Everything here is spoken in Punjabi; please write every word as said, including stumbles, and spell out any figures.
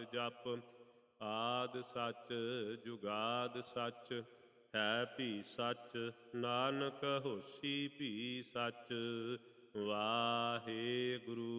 ਜਪ। ਆਦਿ ਸੱਚ ਜੁਗਾਦ ਸੱਚ, ਹੈ ਭੀ ਸੱਚ, ਨਾਨਕ ਹੋਸੀ ਭੀ ਸੱਚ। ਵਾਹਿਗੁਰੂ